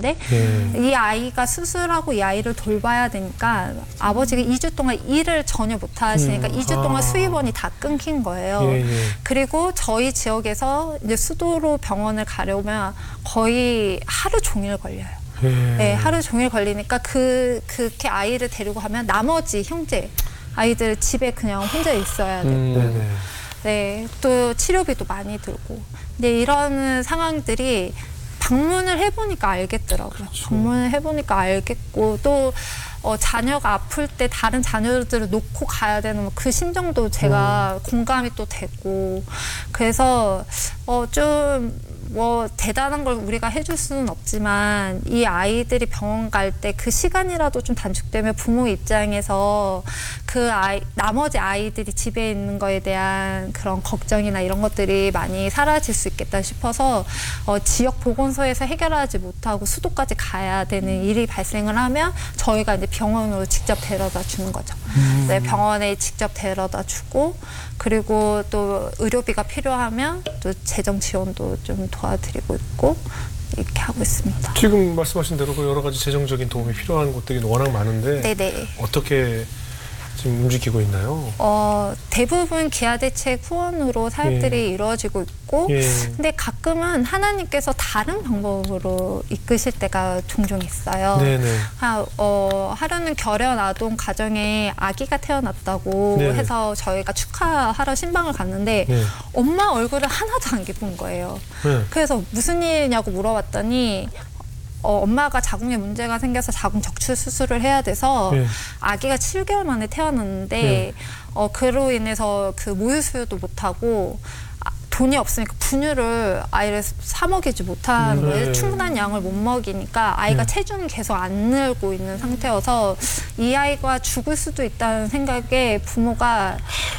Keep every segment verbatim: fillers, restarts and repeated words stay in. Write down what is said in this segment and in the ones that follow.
있는데 네. 이 아이가 수술하고 이 아이를 돌봐야 되니까 아버지가 이 주 동안 일을 전혀 못 하시니까 음. 이 주 동안 아. 수입원이 다 끊긴 거예요. 예, 예. 그리고 저희 지역에서 이제 수도로 병원을 가려면 거의 하루 종일 걸려요. 예. 네, 하루 종일 걸리니까 그 그렇게 아이를 데리고 가면 나머지 형제 아이들 집에 그냥 혼자 있어야 되고, 음. 네네. 네, 또 치료비도 많이 들고. 근데 이런 상황들이 방문을 해보니까 알겠더라고요. 그렇죠. 방문을 해보니까 알겠고 또 어, 자녀가 아플 때 다른 자녀들을 놓고 가야 되는 그 심정도 제가 음. 공감이 또 되고 그래서 어, 좀 뭐 대단한 걸 우리가 해줄 수는 없지만 이 아이들이 병원 갈 때 그 시간이라도 좀 단축되면 부모 입장에서 그 아이 나머지 아이들이 집에 있는 거에 대한 그런 걱정이나 이런 것들이 많이 사라질 수 있겠다 싶어서 어, 지역 보건소에서 해결하지 못하고 수도까지 가야 되는 일이 발생을 하면 저희가 이제 병원으로 직접 데려다 주는 거죠. 음. 네, 병원에 직접 데려다 주고 그리고 또 의료비가 필요하면 또 재정 지원도 좀 도와드리고 있고 이렇게 하고 있습니다. 지금 말씀하신 대로 그 여러 가지 재정적인 도움이 필요한 곳들이 워낙 많은데 네네. 어떻게 지금 움직이고 있나요? 어, 대부분 기아대책 후원으로 사역들이 예. 이루어지고 있고 예. 근데 가끔은 하나님께서 다른 방법으로 이끄실 때가 종종 있어요. 네네. 하, 어, 하루는 결연 아동 가정에 아기가 태어났다고 네네. 해서 저희가 축하하러 신방을 갔는데 네. 엄마 얼굴을 하나도 안 기쁜 거예요. 네. 그래서 무슨 일이냐고 물어봤더니 어, 엄마가 자궁에 문제가 생겨서 자궁 적출 수술을 해야 돼서 네. 아기가 칠 개월 만에 태어났는데 네. 어, 그로 인해서 그 모유 수유도 못하고 아, 돈이 없으니까 분유를 아이를 사 먹이지 못하는 거예요. 네. 충분한 양을 못 먹이니까 아이가 네. 체중이 계속 안 늘고 있는 상태여서 이 아이가 죽을 수도 있다는 생각에 부모가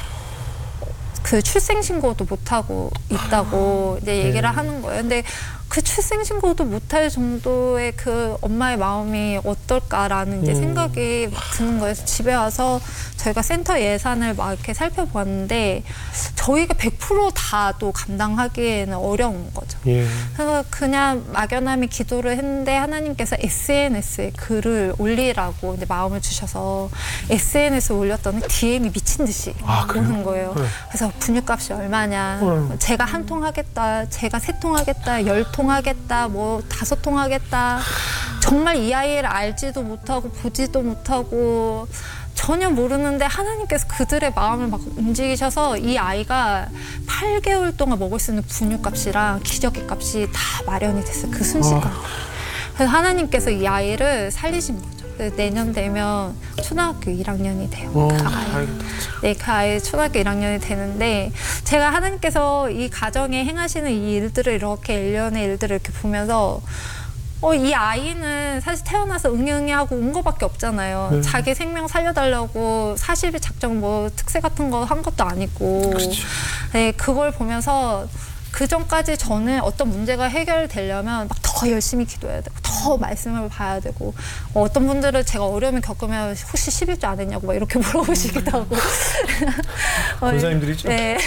그 출생신고도 못하고 있다고 이제 얘기를 네. 하는 거예요. 근데 그 출생신고도 못할 정도의 그 엄마의 마음이 어떨까라는 이제 음. 생각이 막 드는 거예요. 그래서 집에 와서 저희가 센터 예산을 막 이렇게 살펴보았는데 저희가 백 퍼센트 다 또 감당하기에는 어려운 거죠. 예. 그래서 그냥 막연함이 기도를 했는데 하나님께서 에스엔에스에 글을 올리라고 이제 마음을 주셔서 에스엔에스에 올렸더니 디엠이 미친 듯이 아, 그래요? 오는 거예요. 네. 그래서 분유값이 얼마냐, 음. 제가 한 통 하겠다, 제가 세 통 하겠다, 열 통 하겠다, 뭐 다섯 통 하겠다. 정말 이 아이를 알지도 못하고 보지도 못하고 전혀 모르는데 하나님께서 그들의 마음을 막 움직이셔서 이 아이가 팔 개월 동안 먹을 수 있는 분유값이랑 기저귀 값이 다 마련이 됐어요. 그 순식간에. 그래서 하나님께서 이 아이를 살리신 거죠. 그래서 내년 되면 초등학교 일 학년이 돼요. 어, 그 아이. 다행이다. 네, 그 아이 초등학교 일 학년이 되는데 제가 하나님께서 이 가정에 행하시는 이 일들을 이렇게 일련의 일들을 이렇게 보면서 어, 이 아이는 사실 태어나서 응응이 하고 온 거밖에 없잖아요. 네. 자기 생명 살려달라고 사십일 작정 뭐 특세 같은 거 한 것도 아니고. 그렇죠. 네, 그걸 보면서 그 전까지 저는 어떤 문제가 해결되려면 막 더 열심히 기도해야 되고 더 말씀을 봐야 되고 어, 어떤 분들은 제가 어려움을 겪으면 혹시 십일 조 안 했냐고 막 이렇게 물어보시기도 하고 어, 권사님들이죠? 네.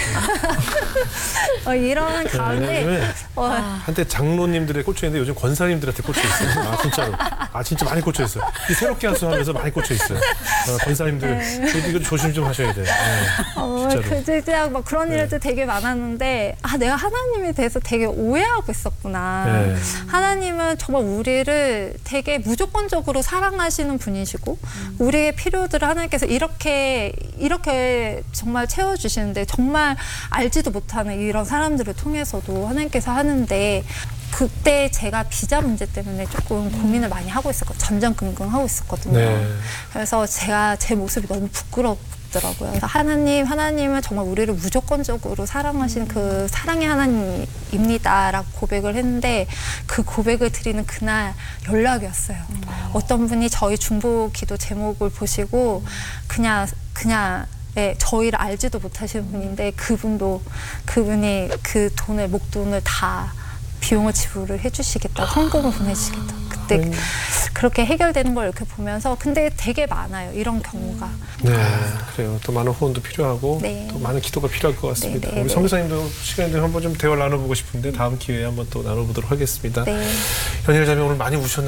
어, 이런 가운데 왜냐면 어, 한때 장로님들에 꽂혀 있는데 요즘 권사님들한테 꽂혀 있어요. 아 진짜로. 아 진짜 많이 꽂혀 있어요. 이 새롭게 하수하면서 많이 꽂혀 있어요. 어, 권사님들 네. 이거 조심 좀 하셔야 돼요. 네. 어, 진짜로. 그, 그냥 막 그런 네. 일들 되게 많았는데, 아, 내가 하나님에 대해서 되게 오해하고 있었구나. 네. 하나님은 정말 우리를 되게 무조건적으로 사랑하시는 분이시고, 우리의 필요들을 하나님께서 이렇게, 이렇게 정말 채워주시는데, 정말 알지도 못하는 이런 사람들을 통해서도 하나님께서 하는데, 그때 제가 비자 문제 때문에 조금 고민을 많이 하고 있었거든요. 전전긍긍하고 있었거든요. 네. 그래서 제가 제 모습이 너무 부끄럽더라고요. 그래서 하나님, 하나님은 정말 우리를 무조건적으로 사랑하신 그 사랑의 하나님입니다라고 고백을 했는데 그 고백을 드리는 그날 연락이 왔어요. 음. 어떤 분이 저희 중보 기도 제목을 보시고 그냥 그냥 네, 저희를 알지도 못하시는 분인데 그분도 그분이 그 돈을 목돈을 다 비용을 지불을 해주시겠다, 헌금을 보내주시겠다. 그때 음. 그렇게 해결되는 걸 이렇게 보면서 근데 되게 많아요. 이런 경우가. 네, 그래요. 또 많은 후원도 필요하고 네. 또 많은 기도가 필요할 것 같습니다. 네, 네, 우리 네. 선교사님도 시간이 되면 한번 좀 대화를 나눠보고 싶은데 다음 기회에 한번 또 나눠보도록 하겠습니다. 네. 현일 자매 오늘 많이 우셨는데